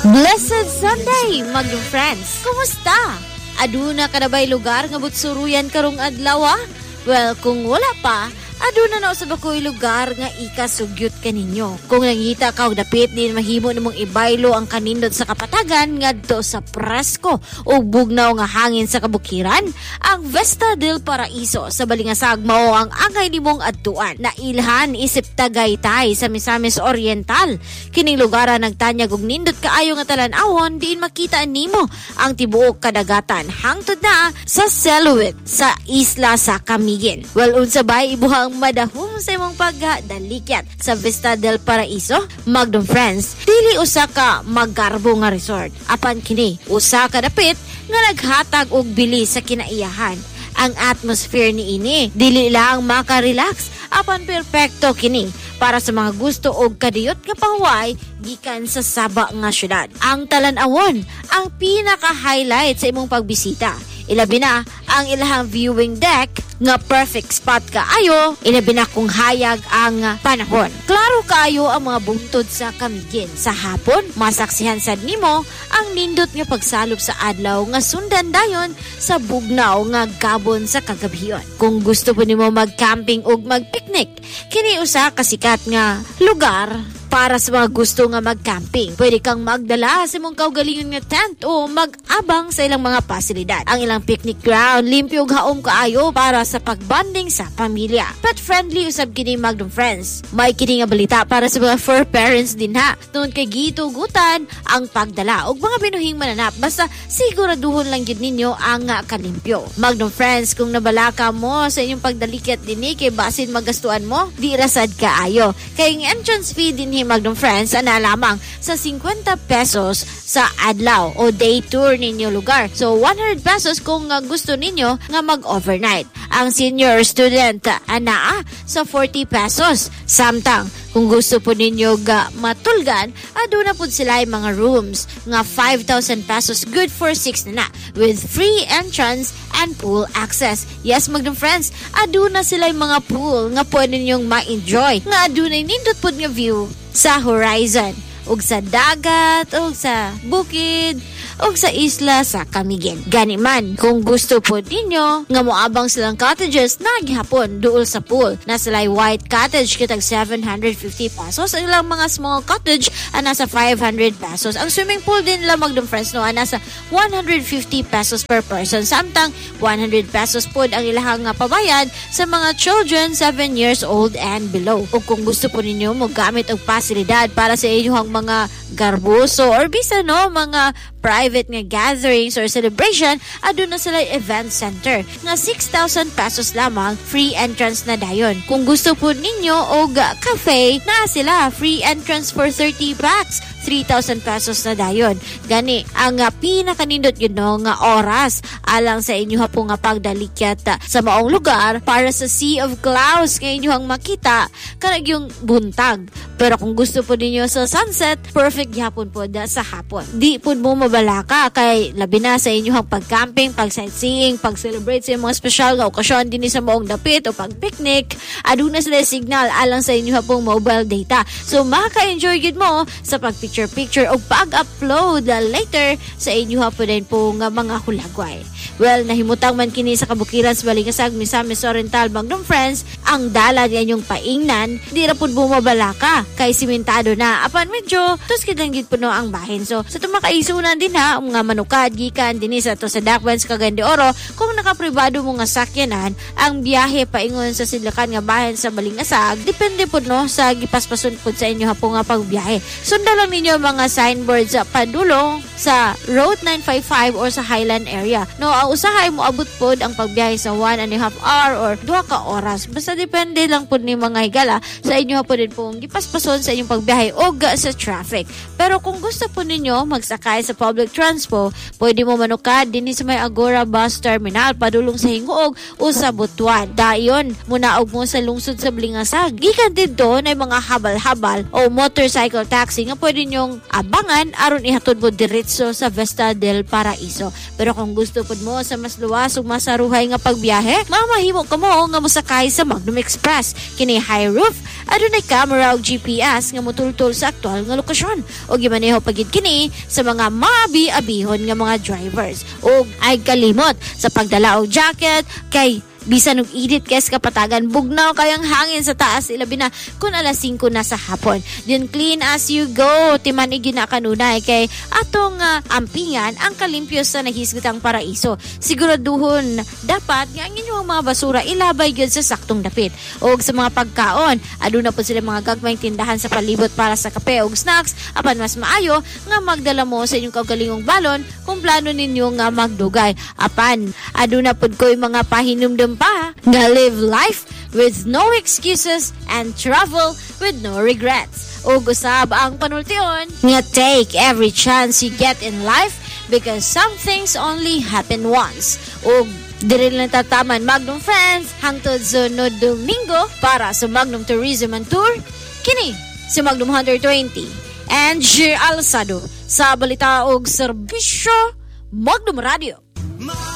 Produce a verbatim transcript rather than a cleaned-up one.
Blessed Sunday, magdong friends. Kumusta? Aduna ka na ba'y lugar nga butsuruyan karong adlaw? Well, kung wala pa, aduna na usab ako'y lugar nga ikasugyot kaninyo. Kung nangita ka og dapit din mahimo nimong ibaylo ang kanindot sa kapatagan ngadto sa presko o bugnaw nga hangin sa kabukiran, ang Vista del Paraiso sa Balingasag mao ang angay nimong adtuan. Nailhan isip Tagaytay sa Misamis Oriental. Kining lugar nagtanyag og nindot kaayo nga talan-awon diin makita nimo ang tibuok kadagatan hangtod na sa Seluit sa isla sa Camiguin. Well, unsa bay ibuhang madahom sa imong pagdalikyat sa Vista del Paraiso, magdong friends, dili usa ka maggarbo nga resort. Apan kini usa ka dapit nga naghatag og bili sa kinaiyahan. Ang atmosphere ni ini dili lang maka-relax, apan perpekto kini para sa mga gusto og kadiyot nga pahuway gikan sa Sabah nga syudad. Ang talan-awon ang pinaka-highlight sa imong pagbisita. Ilabi na ang ilahang viewing deck nga perfect spot kaayo, ilabi na kung hayag ang panahon. Klaro kaayo ang mga buntod sa Camiguin. Sa hapon, masaksihan sad nimo ang nindot nga pagsalop sa adlaw nga sundan dayon sa bugnaw nga gabon sa kagabiyon. Kung gusto po nimo mag-camping ug mag-picnic, kini usa ka sikat nga lugar para sa mga gusto nga mag-camping. Pwede kang magdala sa imong kaugalingon nga tent o mag-abang sa ilang mga pasilidad. Ang ilang picnic ground, limpyo ug haom kaayo para sa pagbanding sa pamilya. Pet-friendly usab kini magdong friends. May kini nga balita para sa mga fur parents din ha. Noon kay gitugutan ang pagdala og mga binuhing mananap. Basta siguraduhon lang yun ninyo ang uh, kalimpyo. Magdong friends, kung nabalaka mo sa inyong pagdalikyat din kay basin magastuan mo, di rasad kaayo. Kay ang entrance fee din magdong friends, ana lamang sa fifty pesos sa adlaw o day tour ninyo lugar. So, one hundred pesos kung uh, gusto ninyo nga mag-overnight. Ang senior student, ana sa forty pesos. Samtang, kung gusto po ninyo ga matulgan, aduna po sila yung mga rooms nga five thousand pesos, good for six na na, with free entrance and pool access. Yes, magdong friends, aduna sila yung mga pool nga pwede ninyong ma-enjoy. Nga aduna nindot po nga view sa horizon, ug sa dagat, ug sa bukid, ug sa isla sa Camiguin. Gani man, kung gusto po ninyo nga moabang silang cottages na gihapon duol sa pool. Na sila'y white cottage kitag seven hundred fifty pesos. Ang ilang mga small cottage ang nasa five hundred pesos. Ang swimming pool din nila magdong friends no, ang nasa one hundred fifty pesos per person. Samtang one hundred pesos po ang ilahang pabayad sa mga children seven years old and below. O kung gusto po ninyo mo gamit og pasilidad para sa inyong mga garboso or bisa no, mga private nga gatherings or celebration, aduna sila event center nga six thousand pesos lamang, free entrance na dayon. Kung gusto po ninyo og cafe, na sila free entrance for thirty bucks, three thousand pesos na dayon. Gani ang uh, pinakanindot yun no, nga oras alang sa inyo po nga pagdalikyat uh, sa maong lugar para sa Sea of Clouds nga inyohang makita kanag yung buntag. Pero kung gusto po ninyo sa sunset, perfect gyapon po da sa hapon. Di po mo mabalaka kay labi na sa inyong pag-camping, pag-sightseeing, pag-celebrate sa mga special nga okasyon din sa maong dapit o pag-picnic, aduna sila signal alang sa inyong pong mobile data. So maka-enjoy gid mo sa pag-picture-picture o pag-upload later sa inyong po din po nga mga hulagway. Well, nahimutang man kini sa kabukiran sa Balingasag, Misamis Oriental, magdong friends, ang dalan nga inyong paingnan, di ra pud bumabalaka kay simentado na. Apan medyo tuskid lang gid puno ang bahin. So sa tumakaisunan din ha, mga manukad gikan dinhi sa to sa Dakbans Cagayan de Oro, kung nakapribado mo nga sakyanan, ang biyahe paingon sa sidlakan nga bahin sa Balingasag, depende pud no sa gipaspason pud sa inyo hapo nga pagbiyahe. Sundan lang ninyo mga signboards sa padulong sa Road nine fifty-five or sa Highland area. No, ang usahay mo abot pod ang pagbiyahe sa one and a half hour or duha ka oras. Basta depende lang pod ni mga higala sa inyo po din pong gipaspason sa inyong pagbiyahe o sa traffic. Pero kung gusto po ninyo magsakay sa public transpo, pwede mo manukad din sa may Agora Bus Terminal padulong sa Hingoog o sa Butuan. Dayon, munaog mo sa lungsod sa Balingasag. Gikan dito na mga habal-habal o motorcycle taxi nga pwede ninyong abangan aron ihatod mo diretso sa Vista del Paraiso. Pero kung gusto pud mo sa mas luwas ug masaruhay nga pagbiyahe, mamahimo ka mo nga mosakay sa Magnum Express. Kini high roof, adunay camera ug G P S nga motultol sa aktual nga lokasyon. Og gimaneho pagid kini sa mga maabi-abihon nga mga drivers. Og ay kalimot sa pagdala og jacket kay bisan og edit kes kapatagan bugnaw kayang hangin sa taas ilabi na kung alas singko na sa hapon. Then clean as you go. Timan igina kanunay kay atong uh, ampingan ang kalimpyo sa nahisgutang paraiso. Siguraduhon dapat nga ang inyong mga basura ilabay gyud sa saktong dapit. Og sa mga pagkaon, aduna po sila mga gagmayng tindahan sa palibot para sa kape og snacks. Apan mas maayo nga magdala mo sa inyong kaugalingong balon kung plano ninyo nga magdugay. Apan aduna pud koy mga pahinumdum pa nga live life with no excuses and travel with no regrets. O gusab ang panultion nga take every chance you get in life because some things only happen once. O diri lang tataman Magnum Friends hangtod sunod Domingo para sa Magnum Tourism and Tour. Kini si Magnum one twenty and G. Alsado sa balita og serbisyo Magnum Radio.